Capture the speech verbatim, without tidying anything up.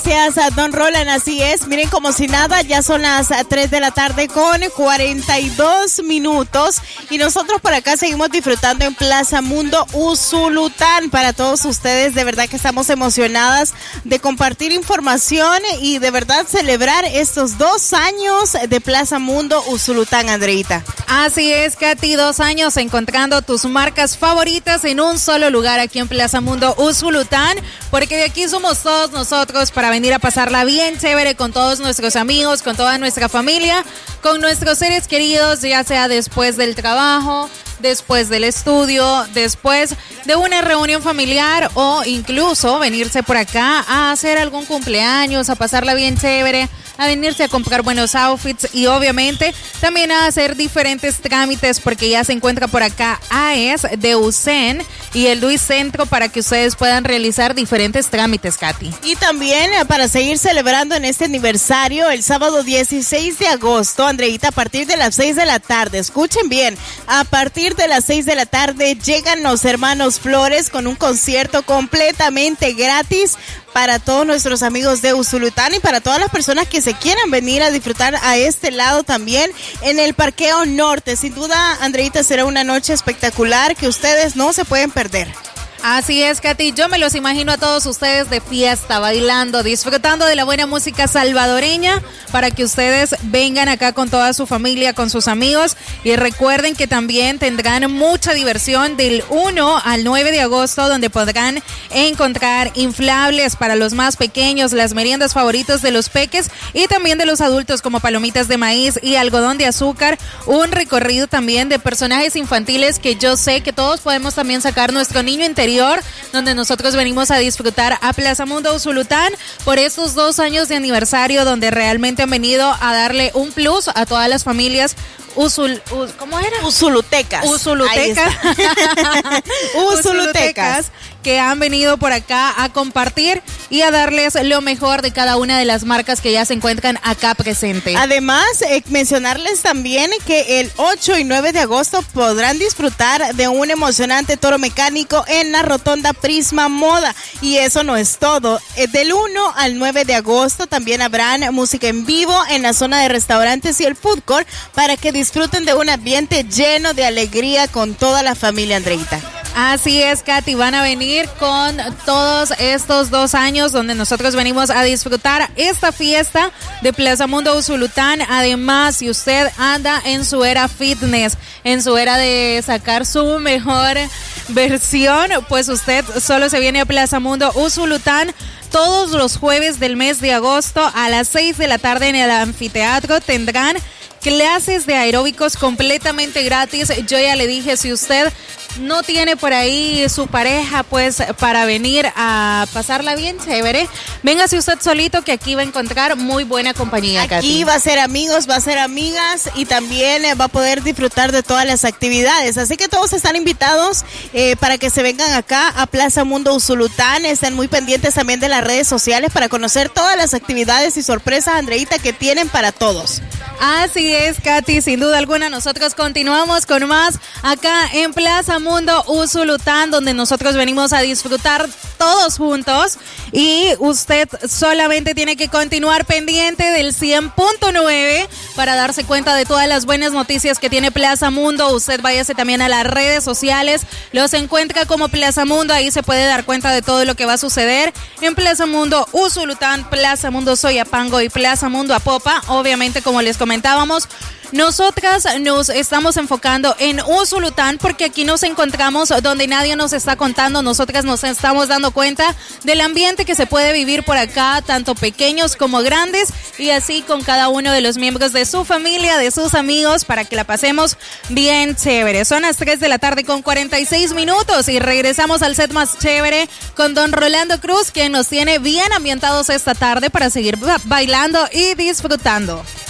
Gracias a Don Roland, así es. Miren, como si nada, ya son las tres de la tarde con cuarenta y dos minutos y nosotros por acá seguimos disfrutando en Plaza Mundo Usulután. Para todos ustedes, de verdad que estamos emocionadas de compartir información y de verdad celebrar estos dos años de Plaza Mundo Usulután, Andreita. Así es, Katy, dos años encontrando tus marcas favoritas en un solo lugar aquí en Plaza Mundo Usulután, porque de aquí somos todos nosotros para venir a pasarla bien chévere con todos nuestros amigos, con toda nuestra familia, con nuestros seres queridos, ya sea después del trabajo, después del estudio, después de una reunión familiar o incluso venirse por acá a hacer algún cumpleaños, a pasarla bien chévere, a venirse a comprar buenos outfits y obviamente también a hacer diferentes trámites porque ya se encuentra por acá A E S de U C E N y el Luis Centro para que ustedes puedan realizar diferentes trámites, Katy. Y también para seguir celebrando en este aniversario el sábado dieciséis de agosto, Andreita, a partir de las seis de la tarde, escuchen bien, a partir de las seis de la tarde llegan los hermanos Flores con un concierto completamente gratis para todos nuestros amigos de Usulután y para todas las personas que se quieran venir a disfrutar a este lado también en el Parqueo Norte. Sin duda, Andreita, será una noche espectacular que ustedes no se pueden perder. Así es, Katy, yo me los imagino a todos ustedes de fiesta, bailando, disfrutando de la buena música salvadoreña para que ustedes vengan acá con toda su familia, con sus amigos y recuerden que también tendrán mucha diversión del uno al nueve de agosto donde podrán encontrar inflables para los más pequeños, las meriendas favoritas de los peques y también de los adultos como palomitas de maíz y algodón de azúcar, un recorrido también de personajes infantiles que yo sé que todos podemos también sacar nuestro niño interior donde nosotros venimos a disfrutar a Plaza Mundo Usulután por estos dos años de aniversario donde realmente han venido a darle un plus a todas las familias Usul, us, ¿cómo era? Usulutecas. Usulutecas. Usulutecas que han venido por acá a compartir y a darles lo mejor de cada una de las marcas que ya se encuentran acá presentes. Además, eh, mencionarles también que el ocho y nueve de agosto podrán disfrutar de un emocionante toro mecánico en la Rotonda Prisma Moda. Y eso no es todo. Eh, del uno al nueve de agosto también habrán música en vivo en la zona de restaurantes y el food court para que disfruten de un ambiente lleno de alegría con toda la familia, Andreita. Así es, Katy, van a venir con todos estos dos años donde nosotros venimos a disfrutar esta fiesta de Plaza Mundo Usulután. Además, si usted anda en su era fitness, en su era de sacar su mejor versión, pues usted solo se viene a Plaza Mundo Usulután todos los jueves del mes de agosto a las seis de la tarde en el anfiteatro. Tendrán clases de aeróbicos completamente gratis. Yo ya le dije, si usted no tiene por ahí su pareja, pues para venir a pasarla bien chévere, véngase usted solito que aquí va a encontrar muy buena compañía, Aquí Katy. va a ser amigos, va a ser amigas y también eh, va a poder disfrutar de todas las actividades. Así que todos están invitados eh, para que se vengan acá a Plaza Mundo Usulután. Estén muy pendientes también de las redes sociales para conocer todas las actividades y sorpresas, Andreita, que tienen para todos. Así es, Katy, sin duda alguna nosotros continuamos con más acá en Plaza Mundo Usulután, donde nosotros venimos a disfrutar todos juntos y usted solamente tiene que continuar pendiente del cien punto nueve para darse cuenta de todas las buenas noticias que tiene Plaza Mundo. Usted váyase también a las redes sociales, los encuentra como Plaza Mundo, ahí se puede dar cuenta de todo lo que va a suceder en Plaza Mundo Usulután, Plaza Mundo Soyapango y Plaza Mundo Apopa. Obviamente, como les comentábamos, nosotras nos estamos enfocando en Usulután porque aquí nos encontramos donde nadie nos está contando. Nosotras nos estamos dando cuenta del ambiente que se puede vivir por acá, tanto pequeños como grandes, y así con cada uno de los miembros de su familia, de sus amigos, para que la pasemos bien chévere. Son las tres de la tarde con cuarenta y seis minutos y regresamos al set más chévere con don Rolando Cruz, quien nos tiene bien ambientados esta tarde para seguir bailando y disfrutando.